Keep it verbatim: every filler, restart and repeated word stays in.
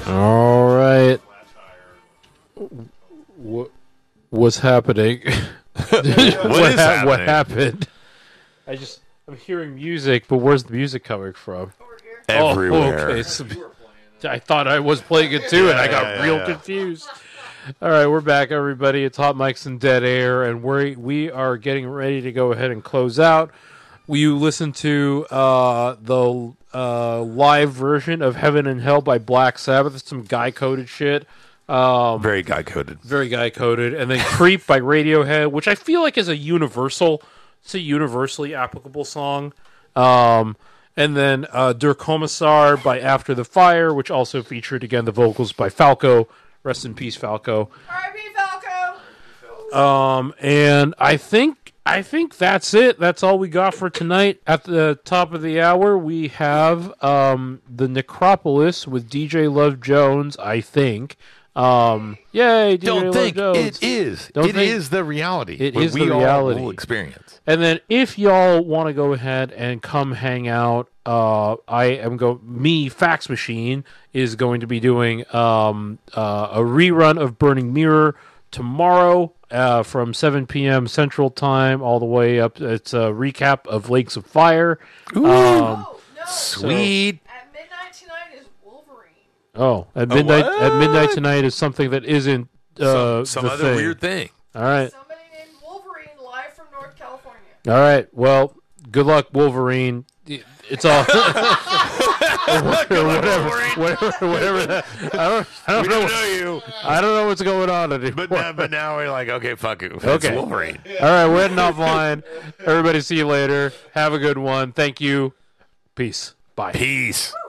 All right. What what's happening? what, what is ha- happening? What happened? I just I'm hearing music, but where's the music coming from? Everywhere. Oh, okay. So, I thought I was playing it too, Yeah, and I got yeah, yeah, real yeah. confused. All right, we're back, everybody. It's Hot Mics and Dead Air, and we we are getting ready to go ahead and close out. You listen to uh, the uh, live version of Heaven and Hell by Black Sabbath. It's some guy-coded shit. Um, Very guy-coded. very guy-coded. And then Creep by Radiohead, which I feel like is a universal, it's a universally applicable song. Um, and then uh, Der Kommissar by After the Fire, which also featured, again, the vocals by Falco. Rest in peace, Falco. R I P Falco! Um, and I think I think that's it. That's all we got for tonight. At the top of the hour, we have um, the Necropolis with D J Love Jones, I think. Um, yay, D J Don't Love think Jones. it is. Don't It think- is the reality. It what is we the all reality. will experience. And then if y'all want to go ahead and come hang out, uh, I am go me Fax Machine is going to be doing um, uh, a rerun of Burning Mirror tomorrow uh, from seven p.m. Central Time all the way up. It's a recap of Lakes of Fire. Um, Oh, no. Sweet. At midnight tonight is Wolverine. oh, at midnight what? at midnight tonight is something that isn't uh, some some the other thing. weird thing. All right. Somebody named Wolverine live from North California. All right. Well, good luck, Wolverine. It's all whatever, whatever, whatever. That, I don't, I don't We know. don't know you. I don't know what's going on anymore. But now, but now we're like, okay, fuck it. It's Okay. Wolverine. All right, we're heading offline. Everybody, see you later. Have a good one. Thank you. Peace. Bye. Peace.